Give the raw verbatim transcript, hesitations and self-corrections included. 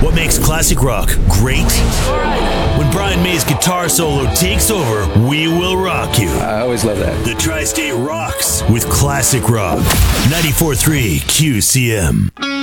What makes classic rock great? When Brian May's guitar solo takes over, we will rock you. I always love that. The Tri-State rocks with classic rock. ninety-four point three Q C M.